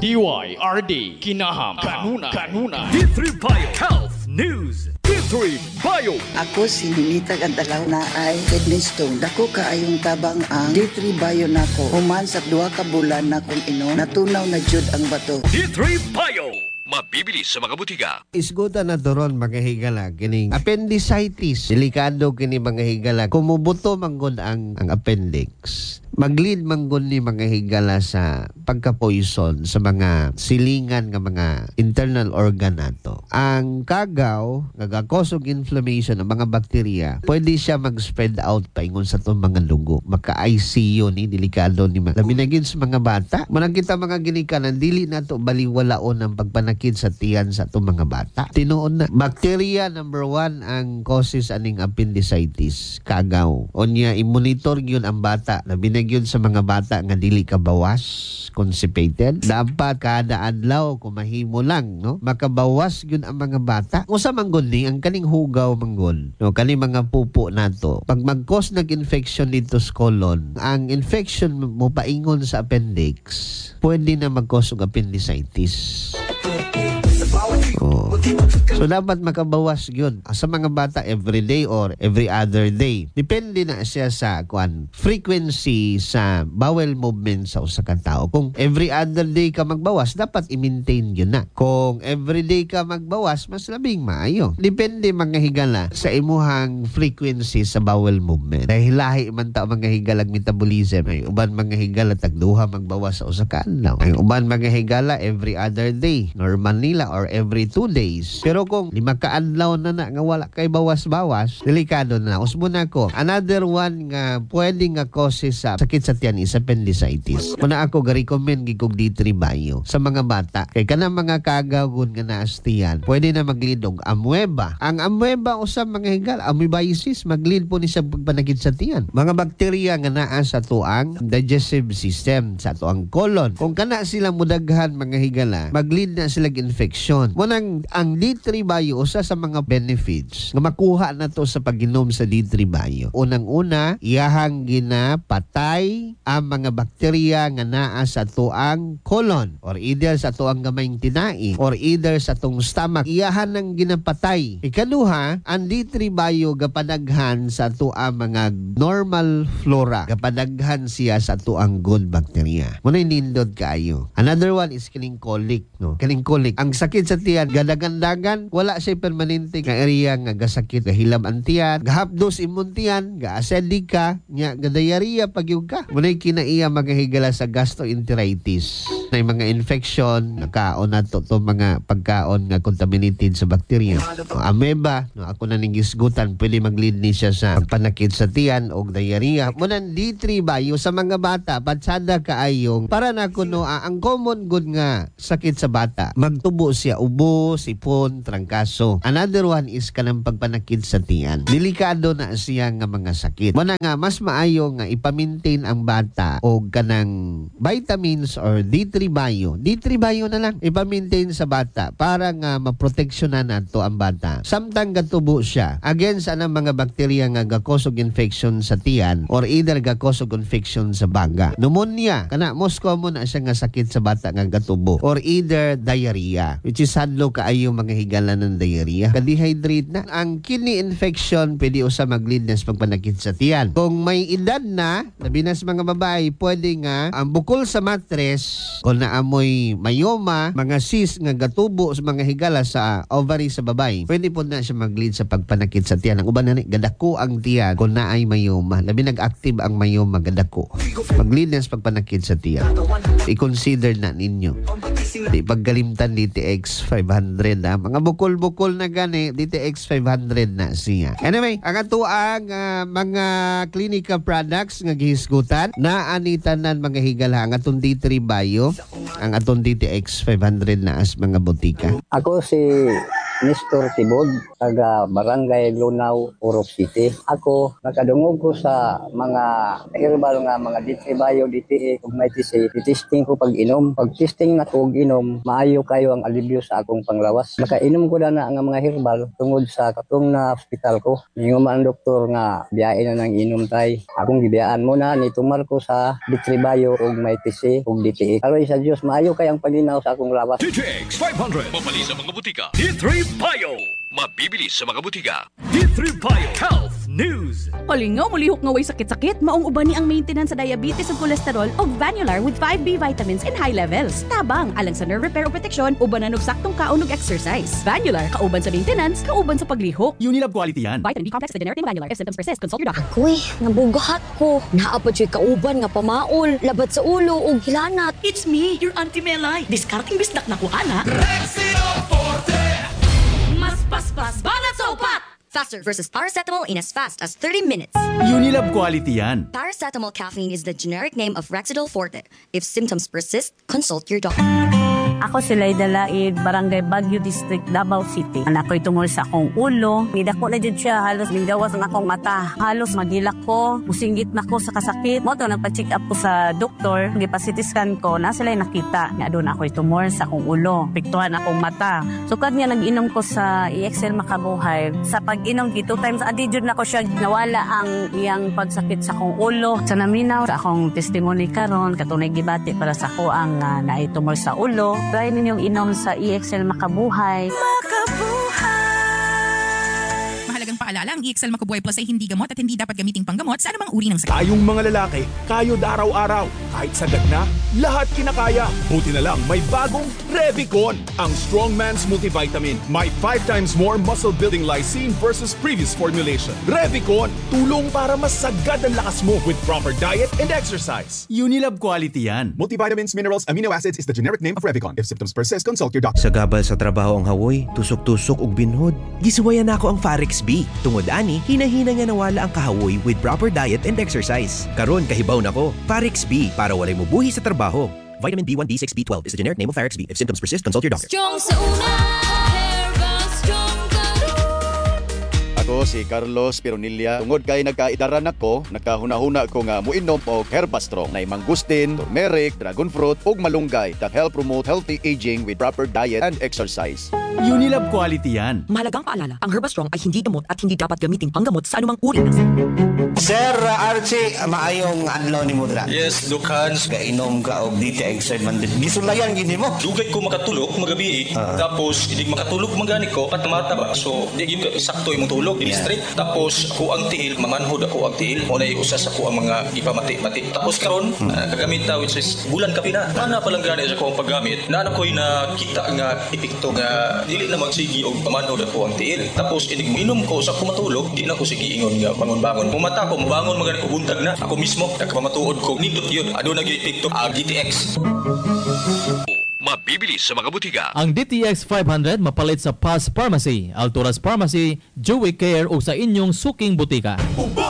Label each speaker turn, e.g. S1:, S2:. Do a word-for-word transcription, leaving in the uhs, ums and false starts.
S1: D Y R D Kinaham Kanuna Kanuna
S2: D three Bio Health News. D three Bio.
S3: Ako si Ninita Gantalaw na ay kidney stone. Dako kaayong tabang ang D three Bio nako. Human sa duha ka bulan na kung ino, natunaw na jud ang bato.
S2: D three Bio. Mabibili sa mga butika.
S4: Isgutan na doron mga higala kining appendicitis. Delikado kini mga higala. Kumubuto manggod ang ang appendix. Maglid manggod ni mga higala sa pagka-poison sa mga silingan nga mga internal organ nato. Ang kagaw nagakosog inflammation ng mga bakterya. Pwede siya mag-spread out paingon sa itong mga dugo. Maka-I C U ni delikado ni mga. Labi na gid sa mga bata. Manang kita mga ginikanan dili nato baliwalaon ang pagpanakit sa tiyan sa itong mga bata. Tinuod na. Bacteria number one ang causes aning appendicitis. Kagaw. O niya, i-monitor yun ang bata. Labi na yun sa mga bata nga dili ka bawas, constipated. Dapat kada adlaw kung mahimo lang, no? Makabawas yun ang mga bata. Usa manggod ni ang kaning hugaw manggod. No, kaning mga pupo nato. Pag mag-cause nag-infection dito sa colon, ang infection mo paingon sa appendix, pwede na mag-cause og appendicitis. Oh. So dapat makabawas yun sa mga bata every day or every other day. Depende na siya sa kuan frequency sa bowel movement sa usa ka tawo. Kung every other day ka magbawas, dapat i-maintain yun na. Kung every day ka magbawas, mas labing maayo. Depende mga higala sa imuhang frequency sa bowel movement. Dahil lahi man ta mga higala metabolism. Ay uban mga higala tagduha magbawas sa usa ka adlaw. Ay uban mga higala every other day. Normal nila or every two days. Pero kung lima ka adlaw na na nga wala kay bawas-bawas, delikado na. Usbo na ko. Another one nga pwede nga causes sa sakit sa tiyan is appendicitis. Muna ako ga-recommend gikog D three Bio sa mga bata. Kay kanang mga kagawon nga naas tiyan, pwede na maglidog amoeba. Ang amoeba usab mga higal, amoebiasis, maglid po ni sa pagpanakit sa tiyan. Mga bakterya nga naa sa tuang digestive system, sa tuang colon. Kung kana sila mudaghan mga higala, maglid na sila infection. Munang ang D three Bio usa sa mga benefits nga makuha na to sa pag-inom sa D three Bio. Unang-una, iyahang ginapatay ang mga bakterya nga naa sa tuang colon or either sa tuang gamayng tinai or either sa tuang stomach. Iyahan nang ginapatay. Ikaduha, ang D three Bio gapadaghan sa tuang mga normal flora. Gapadaghan siya sa tuang good bacteria. Muna nindot kaayo. Another one is kining colic, no? Kining colic. Ang sakit sa tiyan, gadagandagan, wala siya permanente nga area nga gasakit, gahilam ang tiyan, gahapdos imong tiyan, ga-acidic ka, nga gadayariya pagyug ka. Muna'y kinaiya magahigala sa gastroenteritis. Na mga infection, nakaon na to, to mga pagkaon nga contaminated sa bacteria. O amoeba, no, ako na ningisgutan, pwede maglid ni siya sa pagpanakit sa tiyan o diarrhea. Munan D three Bio sa mga bata, patsada kaayong para na kuno ah, ang common good nga sakit sa bata. Magtubo siya, ubo, sipon, trangkaso. Another one is kanang pagpanakit sa tiyan. Delikado na siya nga mga sakit. Muna nga, mas maayo nga ipamintain ang bata o kanang vitamins or D three Bio. D three Bio na lang ipamintain sa bata para nga maproteksyonan nato ang bata. Samtang gatubo siya against anang mga bakterya nga gakosog infection sa tiyan or either gakosog infection sa baga. Pneumonia, kana most common na siya nga sakit sa bata nga gatubo or either diarrhea, which is hadlo kaayo mga higala ng diarrhea. Ka-dehydrate na. Ang kidney infection pwede usa maglid na sa pagpanakit sa tiyan. Kung may edad na, labi na sa mga babae, pwede nga ang bukol sa mattress kung naamoy mayoma, mga cyst nga gatubo sa mga higala sa ovary sa babae, pwede po na siya maglid sa pagpanakit sa tiyan. Ang uban na ni, gadako ang tiyan kung naay mayoma. Labi nag-active ang mayoma, gadako. Maglid na sa pagpanakit sa tiyan. I-consider na ninyo. Di paggalimtan D T X five hundred na. Mga bukol-bukol na gani, D T X five hundred na siya. Anyway, ang ato ang uh, mga clinical products nga gihisgutan na anitanan mga higala ang atong D three Bio, ang atong D T X five hundred na as mga botika.
S5: Ako si Mister Tibod taga Barangay Lunaw, Oro City. Ako nakadungog ko sa mga herbal nga mga D three Bio, D T A ug may T C. I-testing ko pag inom. Pag testing na ko og inom, maayo kayo ang alibyo sa akong panglawas. Nakainom ko na na nga mga herbal tungod sa katong na hospital ko. Ingon man ang doktor nga biyain na nang inom tay. Akong gibiyaan mo na nitumar ko sa D three Bio ug may T C ug D T A. Karon sa Dios maayo kay ang paglinaw sa akong lawas.
S2: D T X five hundred. Mabali sa mga butika. D three Bio. Mabibili sa mga butika. D three Bio Health News.
S6: Palingaw mulihok nga way sakit-sakit, maong uban ni ang maintenance sa diabetes ug cholesterol og Vanular with five B vitamins in high levels. Tabang alang sa nerve repair o protection, ubanan og saktong kaon ug exercise. Vanular kauban sa maintenance, kauban sa paglihok.
S2: Unilab quality yan.
S6: Vitamin B complex with the generic name Vanular. If symptoms persist, consult your doctor.
S7: Uy, nabugahat ko. Naapad siya kauban nga pamaol, labat sa ulo ug hilanat.
S6: It's me, your Auntie Melay. Discarding bisdak na ko ana. Mas paspas banat sa upat.
S7: Faster versus paracetamol in as fast as thirty minutes.
S2: Unilab quality yan.
S7: Paracetamol caffeine is the generic name of Rexidol Forte. If symptoms persist, consult your doctor.
S8: Ako si Layda Laid, Barangay Baguio District, Davao City. Anak ko'y tungol sa akong ulo. Nidako na dyan siya, halos nidawas ang akong mata. Halos magilak ko, musinggit na ko sa kasakit. Mo to, nagpa-check up ko sa doktor. Gipa-C T scan ko, na sila'y nakita. Nga doon ako'y tumor sa akong ulo. Piktuhan akong mata. Sukad niya, nag-inom ko sa E X L Makabuhay. Sa pag-inom, two times a day dyan ako siya. Nawala ang iyang pagsakit sa akong ulo. Sa naminaw, sa akong testimony karon, katunay gibati para sa ako ang uh, naitumor sa ulo. Try ninyong inom sa E X L Makabuhay.
S9: Mahalagang paalala, ang E X L Makabuhay Plus ay hindi gamot at hindi dapat gamiting panggamot sa anumang uri ng sakit.
S10: Tayong mga lalaki, kayod araw-araw. Kahit sagad na, lahat kinakaya. Buti na lang may bagong Revicon, ang strong man's multivitamin. May five times more muscle-building lysine versus previous formulation. Revicon, tulong para mas sagad ang lakas mo with proper diet and exercise.
S2: Unilab quality yan.
S10: Multivitamins, minerals, amino acids is the generic name of Revicon. If symptoms persist, consult your doctor.
S11: Sa gabal sa trabaho ang hawoy, tusok-tusok ug binhod. Gisuwayan nako ang Farex B. Tungod ani, hinahina nga nawala ang kahawoy with proper diet and exercise. Karon kahibaw nako, Farex B para walay mubuhi sa trabaho. Vitamin B one, B six, B twelve is the generic name of Farex B. If symptoms persist, consult your doctor.
S7: Strong sa una, herbal strong
S12: Ako si Carlos Pironilla. Tungod kay nagkaidaran ako, nagkahuna-huna ko nga muinom og Herbastrong na mangustin, turmeric, dragon fruit ug malunggay that help promote healthy aging with proper diet and exercise.
S2: Unilab quality yan.
S9: Mahalagang paalala, ang Herbastrong ay hindi gamot at hindi dapat gamiting panggamot sa anumang uri ng sakit.
S13: Sir Archie, maayong adlaw ni mo dira.
S14: Yes, Doc Hans.
S13: Kainom ka og D T X man din. Gisulayan gini mo.
S14: Dugay ko makatulog magabi eh. Uh-huh. Tapos hindi makatulog magani ko at mata ba. So di gyud sakto imong tulog, di straight. Tapos ko ang tiil, mamanhod ako ang tiil. Mo na usa sa ko ang mga ipamati-mati. Tapos karon hmm. uh, kagamit ta which is bulan kapi na. Ana pa lang gani sa ko ang paggamit. Na ko'y nakita nga epekto nga dili na magsigi og pamanhod ako ang tiil. Tapos inig minom ko sa kumatulog, di na ko sige ingon nga bangon-bangon. Mumata ko mabangon magani ko buntag na. Ako mismo nagpamatuod ko nindot yun. Ado nag-epekto ang D T X.
S2: Mabibili sa mga butika.
S15: Ang D T X five hundred mapalit sa Paz Pharmacy, Alturas Pharmacy, Joey Care o sa inyong suking butika.